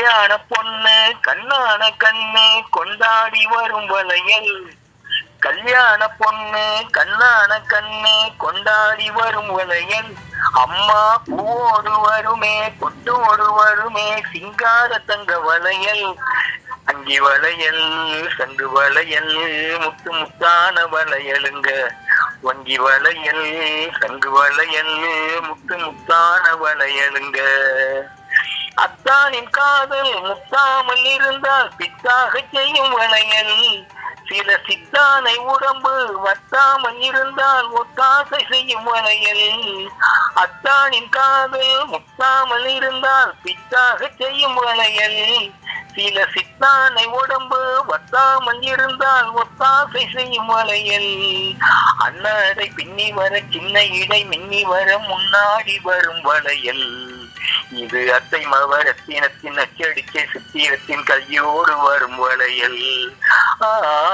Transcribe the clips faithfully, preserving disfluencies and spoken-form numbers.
கல்யாண பொண்ணு கண்ணான கண்ணு கொண்டாடி வரும் வளையல். கல்யாண பொண்ணு கண்ணான கண்ணு கொண்டாடி வரும் வளையல். அம்மா பூவோடு வருமே பொட்டோடு வருமே சிங்கார தங்க வளையல். அங்கி வளையல் சங்கு வளையல் முத்து முத்தான வளையலுங்க. வங்கி வளையல் சங்கு வளையல் முத்து முத்தான வளையலுங்க. அத்தானின் காதல் முத்தாமல் இருந்தால் பித்தாக செய்யும் வளையல். சில சித்தானை உடம்பு வத்தாமல் இருந்தால் ஒத்தாசை செய்யும் வளையல். அத்தானின் காதல் முத்தாமல் இருந்தால் பித்தாக செய்யும் வளையல். சில சித்தானை உடம்பு வத்தாமல் இருந்தால் ஒத்தாசை செய்யும் வளையல். அண்ணாடை பின்னி வர சின்ன இடை மின்னி வர முன்னாடி வரும் வளையல். இது அத்தை மவரத்தினத்தின் அச்சடிக்கை சித்திரத்தின் கையோடு வரும் வளையல். ஆ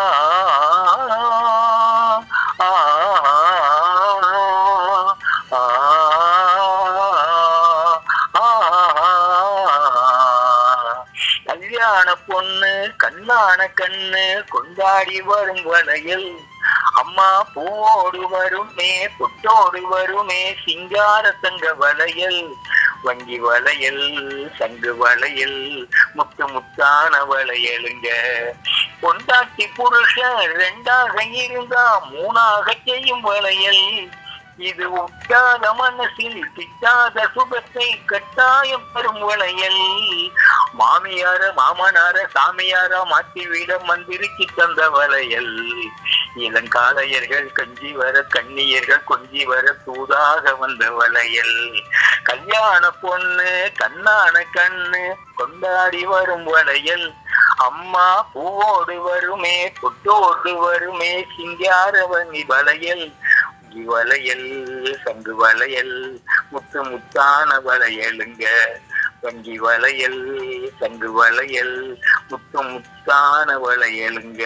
கல்யாண பொண்ணு கண்ணான கண்ணு கொண்டாடி வரும் வளையல். அம்மா பூவோடு வருமே பொட்டோடு வருமே சிங்கார தங்க வளையல். வங்கி வளையல் சங்கு வளையல் முத்து முத்தான வளையலுங்க. பொண்டாட்டி புருஷன் ரெண்டாக இருந்தா மூணாக செய்யும் வளையல். இது ஒட்டாத மனசில் கிட்டாத சுகத்தை கட்டாயம் பெறும் வளையல். மாமியார மாமனார சாமியார மாற்றி விட மந்திரிக்கு தந்த வளையல். இளங்காளையர்கள் கஞ்சி வர கண்ணியர்கள் கொஞ்சி வர தூதாக வந்த வளையல். கல்யாண பொண்ணு கண்ணான கண்ணு கொண்டாடி வரும் வளையல். அம்மா பூவோடு வருமே பொட்டோடு வருமே சிங்காரவங்கி வளையல். வளையல் சங்கு வளையல் முத்து முத்தான வளையலுங்க. வங்கி வளையல் சங்கு வளையல் முத்து முத்தான வளையலுங்க.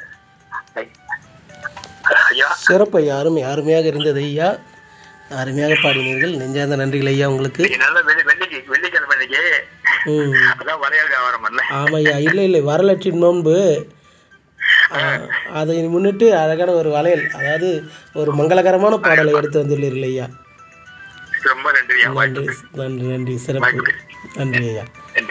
சிறப்பு ஐயா, அருமை அருமையாக இருந்தது ஐயா, அருமையாக பாடினீர்கள். நெஞ்சார்ந்த நன்றிகள் ஐயா உங்களுக்கு. ஆமாம் ஐயா, இல்லை இல்லை வரலட்சுமி நோன்பு அதை முன்னிட்டு அழகான ஒரு வளையல், அதாவது ஒரு மங்களகரமான பாடலை எடுத்து வந்துள்ளீர்கள் ஐயா. ரொம்ப நன்றி நன்றி நன்றி நன்றி சிறப்பு நன்றி ஐயா.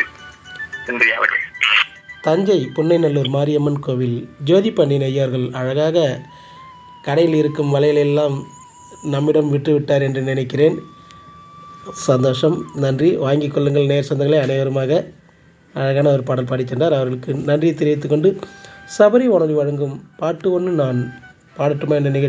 தஞ்சை புன்னைநல்லூர் மாரியம்மன் கோவில் ஜோதி பாண்டியன் ஐயார்கள் அழகாக கடையில் இருக்கும் வளையலெல்லாம் நம்மிடம் விட்டு விட்டார் என்று நினைக்கிறேன். சந்தோஷம், நன்றி. வாங்கிக் கொள்ளுங்கள் நேர் சொந்தங்களே. அனைவருமாக அழகான ஒரு பாடல் பாடி சென்றார். அவர்களுக்கு நன்றி தெரிவித்துக்கொண்டு சபரி வானொலி வழங்கும் பாட்டு ஒன்று நான் பாடட்டுமா என்ற நிகழ்ச்சி